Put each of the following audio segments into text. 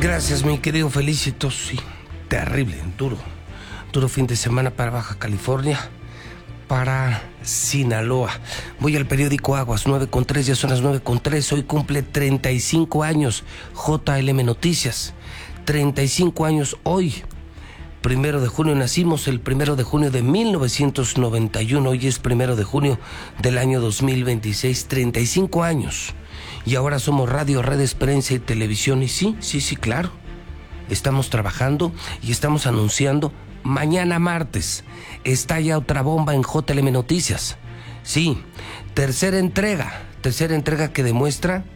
Gracias, mi querido Felicito. Sí, terrible, duro fin de semana para Baja California, para Sinaloa. Voy al periódico Aguas, 9:03, ya son las 9:03. Hoy cumple 35 años JLM Noticias. 35 años hoy. 1 de junio nacimos, el 1 de junio de 1991. Hoy es 1 de junio del año 2026. 35 años. Y ahora somos radio, redes, prensa y televisión. Y sí, claro. Estamos trabajando y estamos anunciando. Mañana martes estalla otra bomba en JLM Noticias. Sí, tercera entrega que demuestra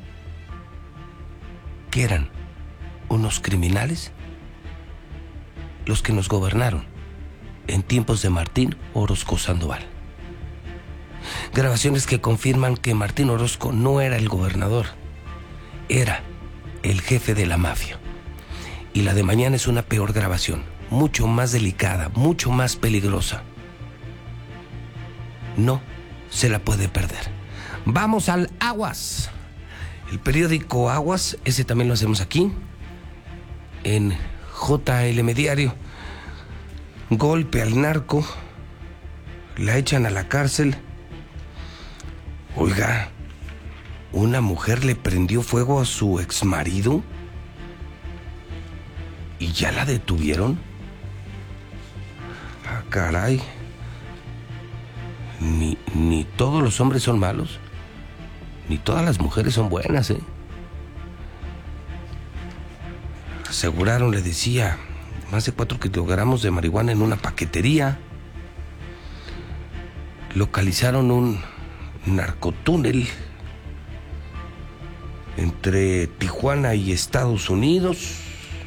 que eran unos criminales los que nos gobernaron en tiempos de Martín Orozco Sandoval. Grabaciones que confirman que Martín Orozco no era el gobernador, era el jefe de la mafia. Y la de mañana es una peor grabación, mucho más delicada, mucho más peligrosa. No se la puede perder. Vamos al Aguas. El periódico Aguas, ese también lo hacemos aquí, en JLM Diario. Golpe al narco, la echan a la cárcel. Oiga, una mujer le prendió fuego a su exmarido y ya la detuvieron. Ah, caray. Ni todos los hombres son malos, ni todas las mujeres son buenas, ¿eh? Aseguraron, le decía, más de 4 kilogramos de marihuana en una paquetería. Localizaron un narcotúnel entre Tijuana y Estados Unidos.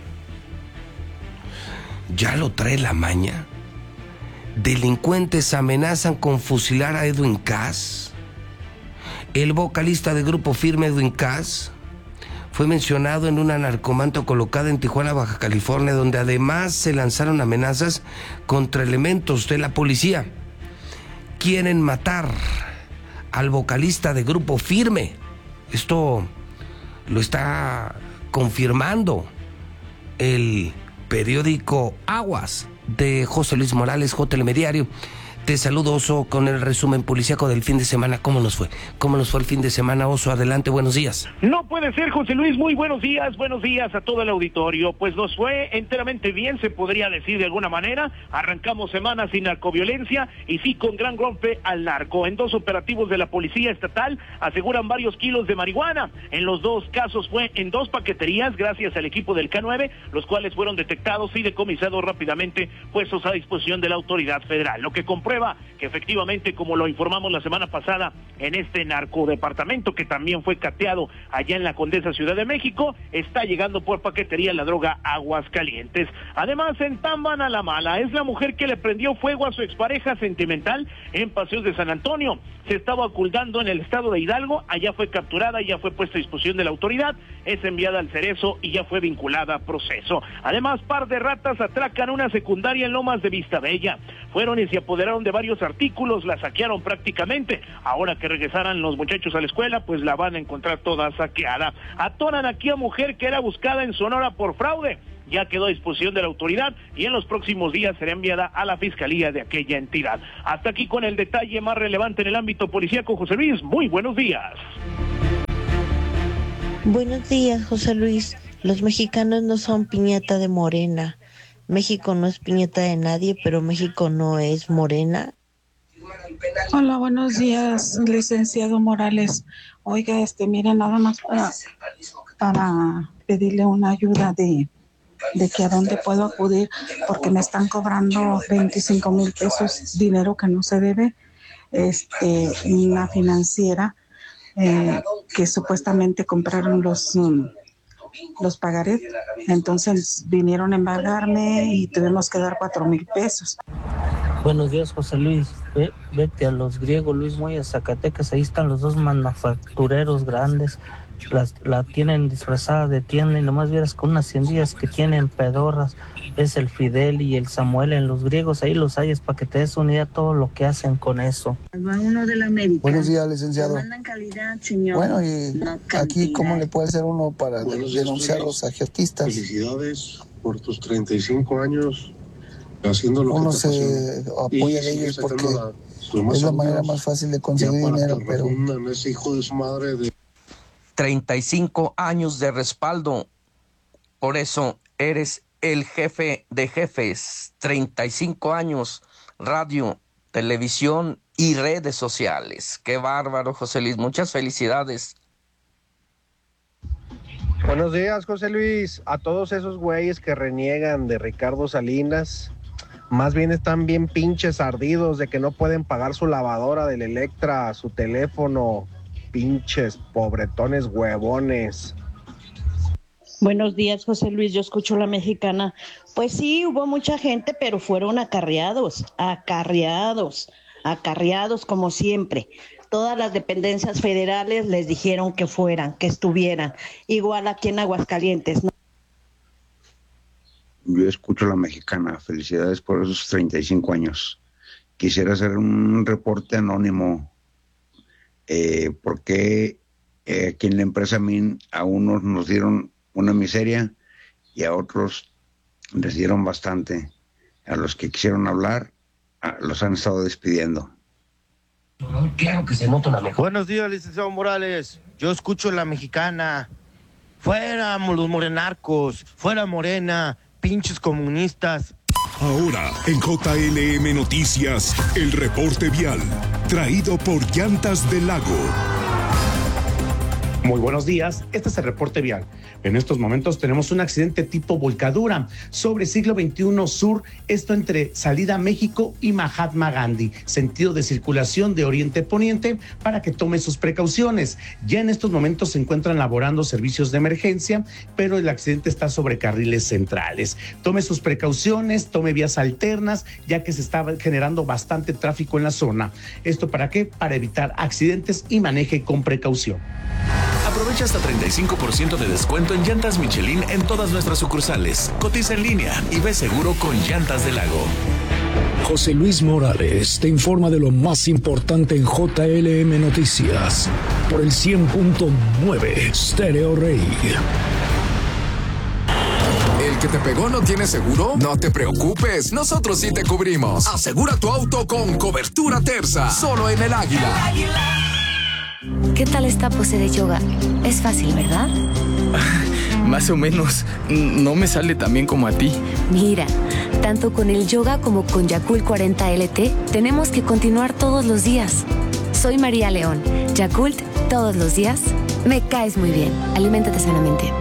Ya lo trae la maña. Delincuentes amenazan con fusilar a Edwin Cass. El vocalista de Grupo Firme, Edwin Cass, fue mencionado en una narcomanta colocada en Tijuana, Baja California, donde además se lanzaron amenazas contra elementos de la policía. Quieren matar al vocalista de Grupo Firme. Esto lo está confirmando el periódico Aguas de José Luis Morales, JLM Diario. Te saludo, Oso, con el resumen policíaco del fin de semana. ¿Cómo nos fue? ¿Cómo nos fue el fin de semana, Oso? Adelante, buenos días. No puede ser, José Luis, muy buenos días a todo el auditorio. Pues nos fue enteramente bien, se podría decir de alguna manera. Arrancamos semana sin narcoviolencia y sí con gran golpe al narco. En 2 operativos de la Policía Estatal aseguran varios kilos de marihuana. En los 2 casos fue en 2 paqueterías, gracias al equipo del K9, los cuales fueron detectados y decomisados rápidamente, puestos a disposición de la autoridad federal. Lo que comprueba que efectivamente, como lo informamos la semana pasada, en este narcodepartamento que también fue cateado allá en la Condesa Ciudad de México, está llegando por paquetería la droga Aguascalientes. Además, entamban a la mala. Es la mujer que le prendió fuego a su expareja sentimental en Paseos de San Antonio. Se estaba ocultando en el estado de Hidalgo, allá fue capturada y ya fue puesta a disposición de la autoridad, es enviada al Cerezo y ya fue vinculada a proceso. Además, par de ratas atracan una secundaria en Lomas de Vistabella. Fueron y se apoderaron de varios artículos, la saquearon prácticamente. Ahora que regresaran los muchachos a la escuela, pues la van a encontrar toda saqueada. Atoran aquí a mujer que era buscada en Sonora por fraude. Ya quedó a disposición de la autoridad y en los próximos días será enviada a la fiscalía de aquella entidad. Hasta aquí con el detalle más relevante en el ámbito policíaco, José Luis. Muy buenos días. Buenos días, José Luis. Los mexicanos no son piñata de Morena. México no es piñata de nadie, pero México no es Morena. Hola, buenos días, licenciado Morales. Oiga, mira, nada más para pedirle una ayuda de que a dónde puedo acudir, porque me están cobrando 25,000 pesos, dinero que no se debe, una financiera que supuestamente compraron los pagarés. Entonces vinieron a embargarme y tuvimos que dar 4,000 pesos. Buenos días, José Luis. Vete a Los Griegos, Luis Moya, Zacatecas. Ahí están los 2 manufactureros grandes. La tienen disfrazada de tienda y nomás vieras con unas tiendillas que tienen pedorras. ves el Fidel y el Samuel en los griegos, ahí los hay, es para que te des una idea de todo lo que hacen con eso. Uno de la América. Buenos días, licenciado. Mandan calidad, señor. Bueno, y aquí, ¿cómo le puede hacer uno para denunciar a los agiatistas? Felicidades por tus 35 años haciendo lo uno que te se apoya de ellos porque es la manera más fácil de conseguir dinero, pero... Ese hijo de su madre de... 35 años de respaldo. Por eso eres el jefe de jefes. 35 años, radio, televisión y redes sociales. Qué bárbaro, José Luis. Muchas felicidades. Buenos días, José Luis. A todos esos güeyes que reniegan de Ricardo Salinas, más bien están bien pinches ardidos de que no pueden pagar su lavadora del Electra, su teléfono. Pinches pobretones huevones. Buenos días, José Luis, yo escucho La Mexicana. Pues sí, hubo mucha gente, pero fueron acarreados como siempre. Todas las dependencias federales les dijeron que fueran, que estuvieran. Igual aquí en Aguascalientes, ¿no? Yo escucho La Mexicana. Felicidades por esos 35 años. Quisiera hacer un reporte anónimo. ¿Por qué aquí en la empresa MIN a unos nos dieron una miseria y a otros les dieron bastante? A los que quisieron hablar, los han estado despidiendo. Claro que se nota una mejor. Buenos días, licenciado Morales. Yo escucho La Mexicana. Fuera los morenarcos, fuera Morena, pinches comunistas. Ahora, en JLM Noticias, el reporte vial, traído por Llantas del Lago. Muy buenos días, este es el reporte vial. En estos momentos tenemos un accidente tipo volcadura sobre Siglo XXI Sur, esto entre Salida México y Mahatma Gandhi, sentido de circulación de oriente-poniente, para que tome sus precauciones. Ya en estos momentos se encuentran laborando servicios de emergencia, pero el accidente está sobre carriles centrales. Tome sus precauciones, tome vías alternas, ya que se está generando bastante tráfico en la zona. ¿Esto para qué? Para evitar accidentes y maneje con precaución. Aprovecha hasta 35% de descuento en llantas Michelin en todas nuestras sucursales. Cotiza en línea y ve seguro con Llantas del Lago. José Luis Morales te informa de lo más importante en JLM Noticias por el 100.9 Stereo Rey. ¿El que te pegó no tiene seguro? No te preocupes, nosotros sí te cubrimos. Asegura tu auto con cobertura Terza, solo en El Águila. ¿Qué tal esta pose de yoga? Es fácil, ¿verdad? Más o menos. No me sale tan bien como a ti. Mira, tanto con el yoga como con Yakult 40 LT, tenemos que continuar todos los días. Soy María León. Yakult, todos los días. Me caes muy bien. Aliméntate sanamente.